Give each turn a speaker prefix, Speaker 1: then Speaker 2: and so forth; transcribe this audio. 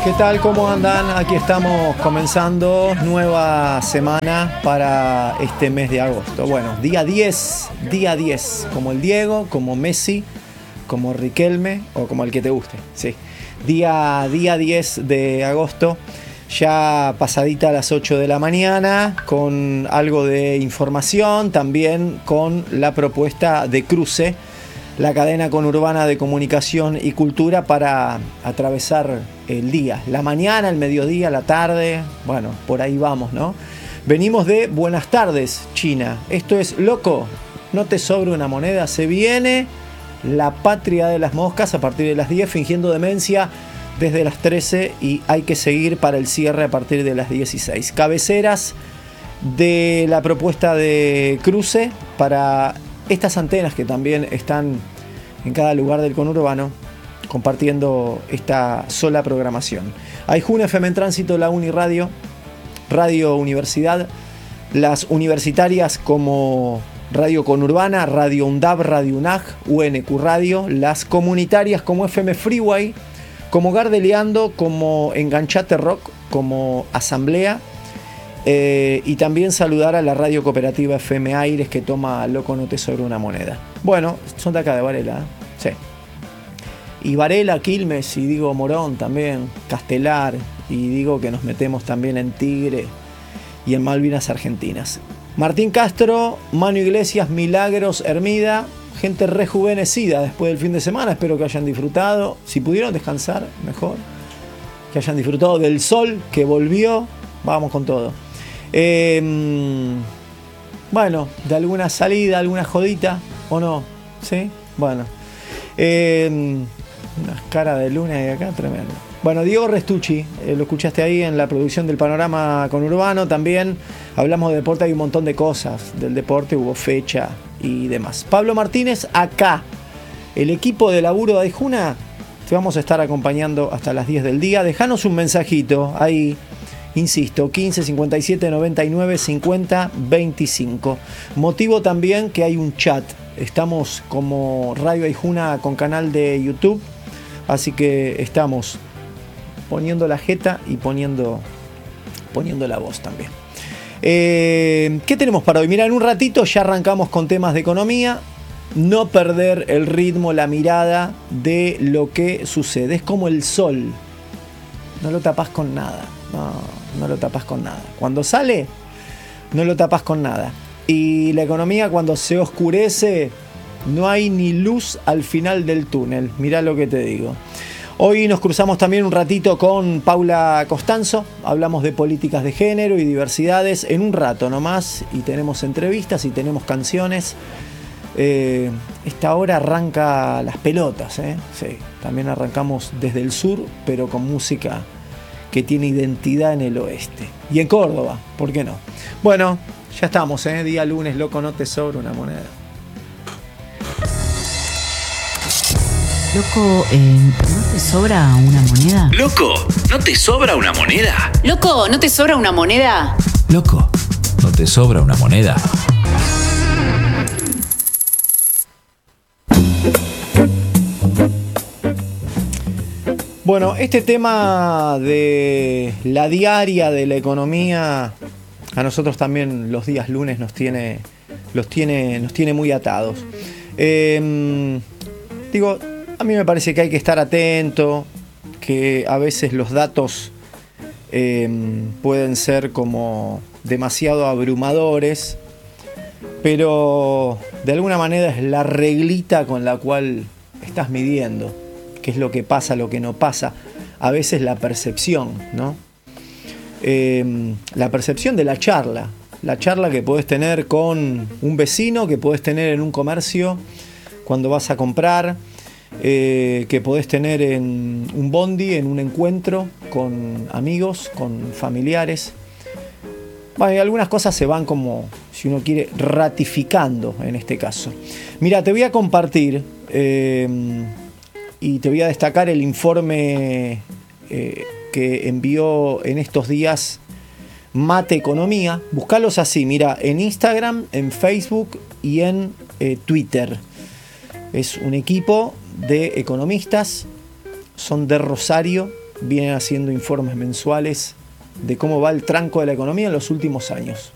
Speaker 1: ¿Qué tal? ¿Cómo andan? Aquí estamos comenzando nueva semana para este mes de agosto. Bueno, día 10, como el Diego, como Messi, como Riquelme o como el que te guste. Sí. Día 10 de agosto, ya pasadita a las 8 de la mañana, con algo de información, también con la propuesta de Cruce, la cadena conurbana de comunicación y cultura para atravesar el día, la mañana, el mediodía, la tarde, bueno, por ahí vamos, ¿no? Venimos de Buenas tardes, China. Esto es Loco, no te sobra una moneda. Se viene la patria de las moscas a partir de las 10, fingiendo demencia desde las 13 y hay que seguir para el cierre a partir de las 16. Cabeceras de la propuesta de Cruce para estas antenas que también están en cada lugar del conurbano compartiendo esta sola programación. Aijuna, FM en Tránsito, La Uniradio, Radio Universidad, las universitarias como Radio Conurbana, Radio UNDAB, Radio UNAG, UNQ Radio, las comunitarias como FM Freeway, como Gardeleando, como Enganchate Rock, como Asamblea. Y también saludar a la radio cooperativa FM Aires que toma Loco no te sobra una moneda. Bueno, son de acá de Varela, sí. Y Varela, Quilmes, y digo Morón también, Castelar, y digo que nos metemos también en Tigre y en Malvinas Argentinas. Martín Castro, Manu Iglesias, Milagros, Hermida, gente rejuvenecida después del fin de semana. Espero que hayan disfrutado, si pudieron descansar, mejor. Que hayan disfrutado del sol que volvió. Vamos con todo. Bueno, de alguna salida, alguna jodita, ¿o no? ¿Sí? Bueno. Unas caras de luna de acá, tremendo. Bueno, Diego Restucci, lo escuchaste ahí en la producción del Panorama Conurbano. También hablamos de deporte, hay un montón de cosas del deporte, hubo fecha y demás. Pablo Martínez, acá. El equipo de laburo de Aijuna, te vamos a estar acompañando hasta las 10 del día. Dejanos un mensajito ahí. Insisto, 15 57 99 50 25. Motivo también que hay un chat. Estamos como Radio Aijuna con canal de YouTube. Así que estamos poniendo la jeta y poniendo la voz también. ¿Qué tenemos para hoy? Mira, en un ratito ya arrancamos con temas de economía. No perder el ritmo, la mirada de lo que sucede. Es como el sol. No lo tapás con nada. No lo tapas con nada. Cuando sale, no lo tapas con nada. Y la economía, cuando se oscurece, no hay ni luz al final del túnel. Mirá lo que te digo. Hoy nos cruzamos también un ratito con Paula Costanzo. Hablamos de políticas de género y diversidades en un rato nomás. Y tenemos entrevistas y tenemos canciones. Esta hora arranca las pelotas, ¿eh? Sí, también arrancamos desde el sur, pero con música que tiene identidad en el oeste. Y en Córdoba, ¿por qué no? Bueno, ya estamos, día lunes, loco, no te sobra una moneda.
Speaker 2: Loco, ¿no te sobra una moneda?
Speaker 3: Loco, ¿no te sobra una moneda?
Speaker 4: Loco, ¿no te sobra una moneda?
Speaker 3: Loco, ¿no te sobra una moneda?
Speaker 1: Bueno, este tema de la diaria de la economía a nosotros también los días lunes nos tiene muy atados. Digo, a mí me parece que hay que estar atento, que a veces los datos pueden ser como demasiado abrumadores, pero de alguna manera es la reglita con la cual estás midiendo qué es lo que pasa, lo que no pasa. A veces la percepción, ¿no? La percepción de la charla que podés tener con un vecino, que podés tener en un comercio cuando vas a comprar, que podés tener en un bondi, en un encuentro con amigos, con familiares. Bueno, y algunas cosas se van como, si uno quiere, ratificando en este caso. Mira, te voy a compartir y te voy a destacar el informe que envió en estos días Mate Economía. Buscalos así, mira, en Instagram, en Facebook y en Twitter. Es un equipo de economistas, son de Rosario, viene haciendo informes mensuales de cómo va el tranco de la economía en los últimos años.